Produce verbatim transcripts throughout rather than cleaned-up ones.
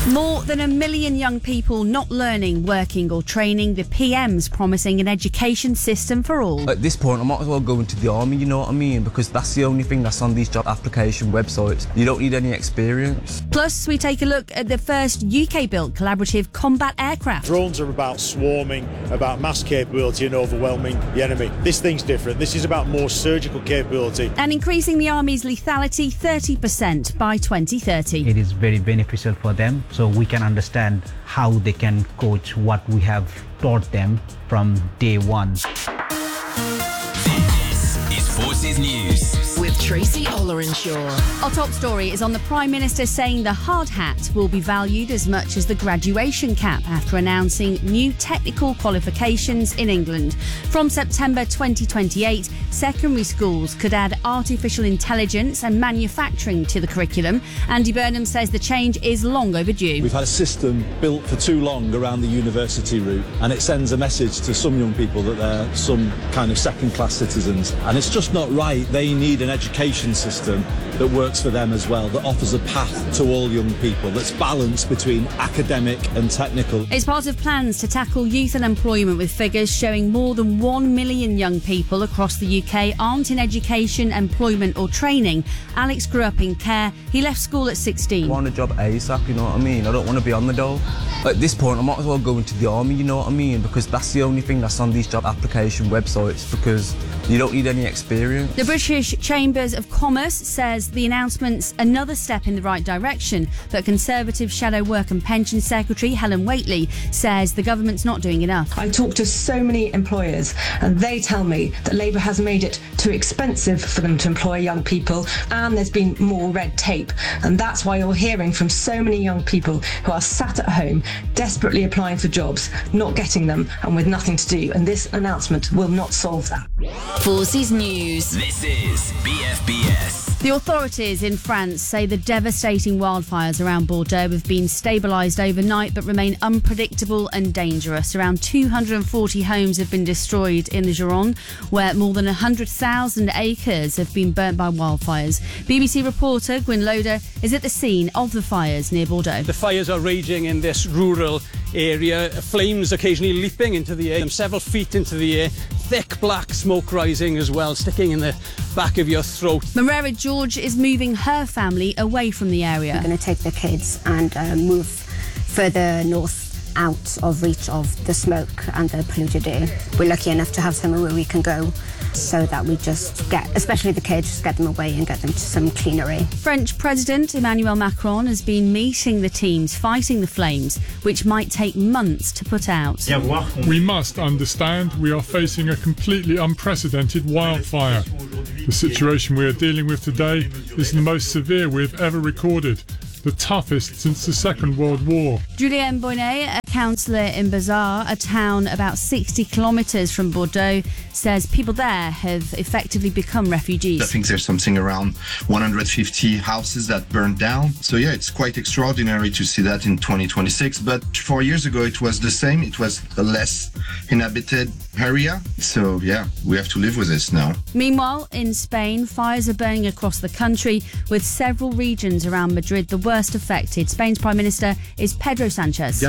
More than a million young people not learning, working or training. The P M's promising an education system for all. At this point, I might as well go into the army, you know what I mean? Because that's the only thing that's on these job application websites. You don't need any experience. Plus, we take a look at the first U K-built collaborative combat aircraft. Drones are about swarming, about mass capability and overwhelming the enemy. This thing's different. This is about more surgical capability. And increasing the Army's lethality thirty percent by twenty thirty. It is very beneficial for them, so we can understand how they can coach what we have taught them from day one. This is Forces News with Tracy Ollerenshaw. Our top story is on the Prime Minister saying the hard hat will be valued as much as the graduation cap after announcing new technical qualifications in England. From September twenty twenty-eight, secondary schools could add artificial intelligence and manufacturing to the curriculum. Andy Burnham says the change is long overdue. We've had a system built for too long around the university route, and it sends a message to some young people that they're some kind of second-class citizens, and it's just not right. They need an education system that works for them as well, that offers a path to all young people, that's balanced between academic and technical. It's part of plans to tackle youth unemployment, with figures showing more than one million young people across the U K aren't in education, employment or training. Alex grew up in care. He left school at sixteen. I want a job ASAP, you know what I mean? I don't want to be on the dole. At this point, I might as well go into the army, you know what I mean? Because that's the only thing that's on these job application websites, because you don't need any experience. The British Chambers of Commerce says the announcement's another step in the right direction, but Conservative Shadow Work and Pension Secretary Helen Whately says the government's not doing enough. I talk to so many employers and they tell me that Labour has made it too expensive for them to employ young people, and there's been more red tape, and that's why you're hearing from so many young people who are sat at home desperately applying for jobs, not getting them, and with nothing to do, and this announcement will not solve that. Forces News. This is B F B S. The authorities in France say the devastating wildfires around Bordeaux have been stabilised overnight but remain unpredictable and dangerous. Around two hundred forty homes have been destroyed in the Gironde, where more than one hundred thousand acres have been burnt by wildfires. B B C reporter Gwyn Loader is at the scene of the fires near Bordeaux. The fires are raging in this rural area, flames occasionally leaping into the air, several feet into the air, thick black smoke rising as well, sticking in the back of your throat. Marera George is moving her family away from the area. We're going to take the kids and uh, move further north, out of reach of the smoke and the polluted air. We're lucky enough to have somewhere where we can go, so that we just get, especially the kids, just get them away and get them to some cleaner air. French President Emmanuel Macron has been meeting the teams fighting the flames, which might take months to put out. We must understand we are facing a completely unprecedented wildfire. The situation we are dealing with today is the most severe we've ever recorded, the toughest since the Second World War. Julien Bonnet, a councillor in Bazar, a town about sixty kilometres from Bordeaux, says people there have effectively become refugees. I think there's something around one hundred fifty houses that burned down. So yeah, it's quite extraordinary to see that in twenty twenty-six. But four years ago, it was the same. It was a less inhabited area. So yeah, we have to live with this now. Meanwhile, in Spain, fires are burning across the country, with several regions around Madrid the worst affected. Spain's Prime Minister is Pedro Sanchez.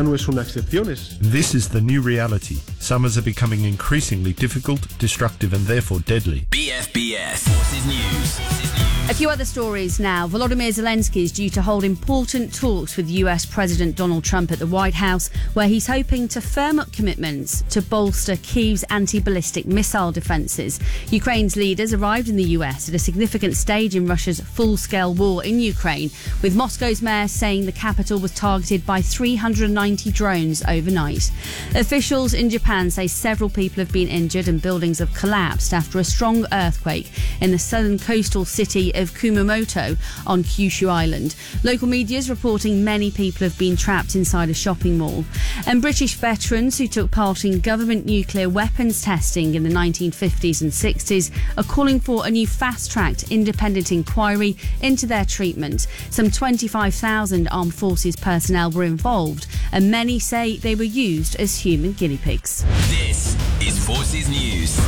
This is the new reality. Summers are becoming increasingly difficult, destructive and therefore deadly. B F B S Forces News. A few other stories now. Volodymyr Zelensky is due to hold important talks with U S President Donald Trump at the White House, where he's hoping to firm up commitments to bolster Kyiv's anti-ballistic missile defences. Ukraine's leaders arrived in the U S at a significant stage in Russia's full-scale war in Ukraine, with Moscow's mayor saying the capital was targeted by three hundred ninety drones overnight. Officials in Japan say several people have been injured and buildings have collapsed after a strong earthquake in the southern coastal city of Kumamoto on Kyushu Island. Local media is reporting many people have been trapped inside a shopping mall. And British veterans who took part in government nuclear weapons testing in the nineteen fifties and sixties are calling for a new fast-tracked independent inquiry into their treatment. Some twenty-five thousand armed forces personnel were involved, and many say they were used as human guinea pigs. This is Forces News.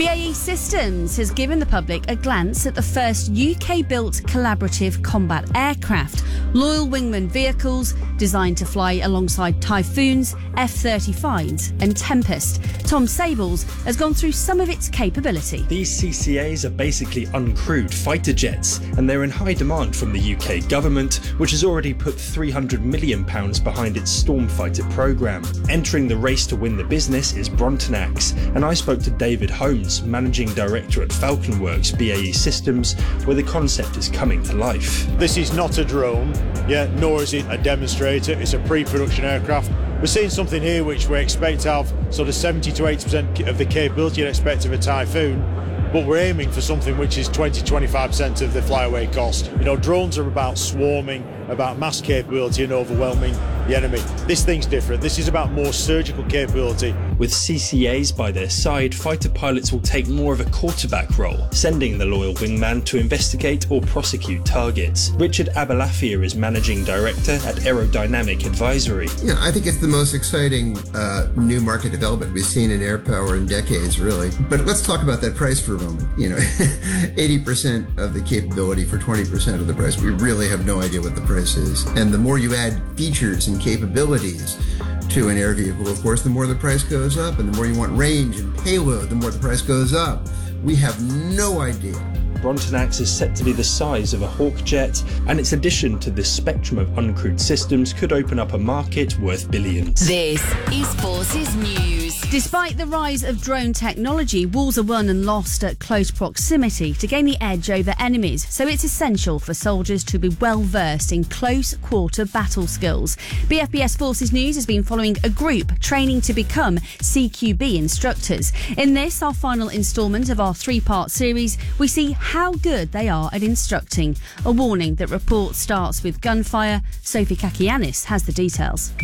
B A E Systems has given the public a glance at the first U K-built collaborative combat aircraft, Loyal Wingman vehicles designed to fly alongside Typhoons, F thirty-fives and Tempest. Tom Sables has gone through some of its capability. These C C As are basically uncrewed fighter jets, and they're in high demand from the U K government, which has already put three hundred million pounds behind its Stormfighter programme. Entering the race to win the business is Brontanax, and I spoke to David Holmes, Managing Director at FalconWorks B A E Systems, where the concept is coming to life. This is not a drone, yeah, nor is it a demonstrator, it's a pre-production aircraft. We're seeing something here which we expect to have sort of seventy to eighty percent of the capability you'd expect of a Typhoon, but we're aiming for something which is twenty to twenty-five percent of the flyaway cost. You know, drones are about swarming, about mass capability and overwhelming the enemy. This thing's different. This is about more surgical capability. With C C As by their side, fighter pilots will take more of a quarterback role, sending the Loyal Wingman to investigate or prosecute targets. Richard Abelafia is Managing Director at Aerodynamic Advisory. Yeah, I think it's the most exciting uh, new market development we've seen in air power in decades, really. But let's talk about that price for a moment. You know, eighty percent of the capability for twenty percent of the price. We really have no idea what the price is. And the more you add features and capabilities to an air vehicle, of course, the more the price goes up, and the more you want range and payload, the more the price goes up. We have no idea. Brontanax is set to be the size of a Hawk jet, and its addition to this spectrum of uncrewed systems could open up a market worth billions. This is Forces News. Despite the rise of drone technology, wars are won and lost at close proximity to gain the edge over enemies, so it's essential for soldiers to be well versed in close quarter battle skills. B F B S Forces News has been following a group training to become C Q B instructors. In this, our final instalment of our three-part series, we see how good they are at instructing. A warning that report starts with gunfire. Sophie Kakianis has the details.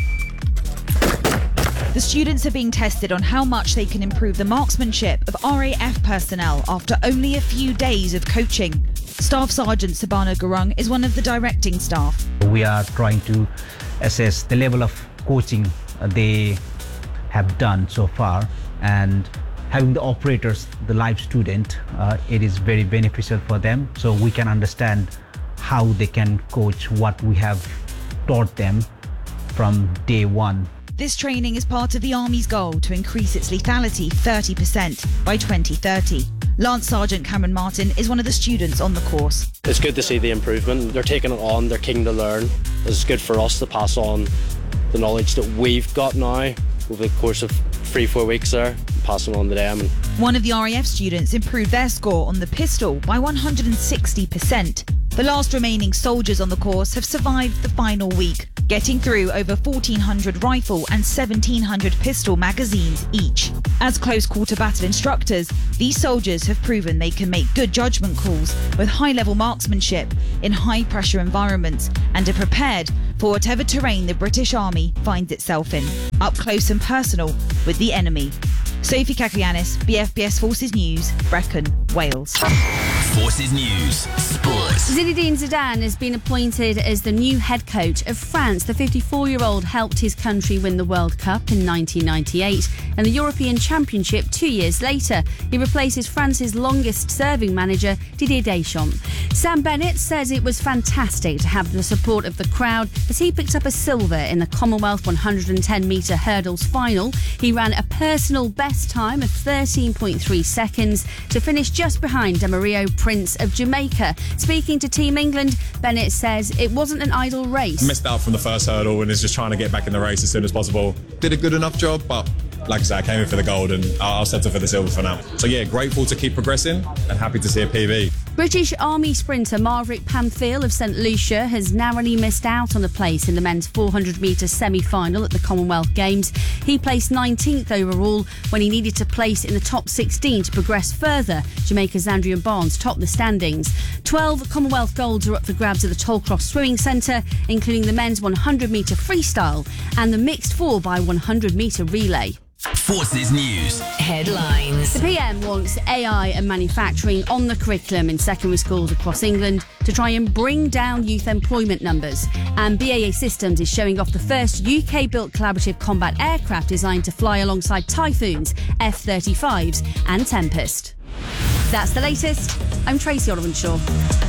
The students are being tested on how much they can improve the marksmanship of R A F personnel after only a few days of coaching. Staff Sergeant Sabana Gurung is one of the directing staff. We are trying to assess the level of coaching they have done so far, and having the operators, the live student, uh, it is very beneficial for them, so we can understand how they can coach what we have taught them from day one. This training is part of the Army's goal to increase its lethality thirty percent by twenty thirty. Lance Sergeant Cameron Martin is one of the students on the course. It's good to see the improvement. They're taking it on, they're keen to learn. It's good for us to pass on the knowledge that we've got now over the course of three, four weeks there, passing on to them. One of the R A F students improved their score on the pistol by one hundred sixty percent. The last remaining soldiers on the course have survived the final week, getting through over fourteen hundred rifle and seventeen hundred pistol magazines each. As close quarter battle instructors, these soldiers have proven they can make good judgment calls with high-level marksmanship in high-pressure environments and are prepared for whatever terrain the British Army finds itself in, up close and personal with the enemy. Sophie Kakianis, B F B S Forces News, Brecon, Wales. Forces News, Sports. Zinedine Zidane has been appointed as the new head coach of France. The fifty-four-year-old helped his country win the World Cup in nineteen ninety-eight and the European Championship two years later. He replaces France's longest-serving manager, Didier Deschamps. Sam Bennett says it was fantastic to have the support of the crowd as he picked up a silver in the Commonwealth one hundred ten metre hurdles final. He ran a personal best time of thirteen point three seconds to finish just behind Demario Prince of Jamaica. Speaking to Team England, Bennett says it wasn't an idle race. Missed out from the first hurdle and is just trying to get back in the race as soon as possible. Did a good enough job, but like I said, I came in for the gold and I'll settle for the silver for now. So yeah, grateful to keep progressing and happy to see a P B. British Army sprinter Marvick Pamphile of St Lucia has narrowly missed out on a place in the men's four hundred metre semi-final at the Commonwealth Games. He placed nineteenth overall when he needed to place in the top sixteen to progress further. Jamaica's Andrian Barnes topped the standings. twelve Commonwealth golds are up for grabs at the Tollcroft Swimming Centre, including the men's one hundred metre freestyle and the mixed four by one hundred metre relay. Forces News. Headlines. The P M wants A I and manufacturing on the curriculum in secondary schools across England to try and bring down youth employment numbers. And B A E Systems is showing off the first U K-built collaborative combat aircraft designed to fly alongside Typhoons, F thirty-fives and Tempest. That's the latest. I'm Tracy Oliver Shaw.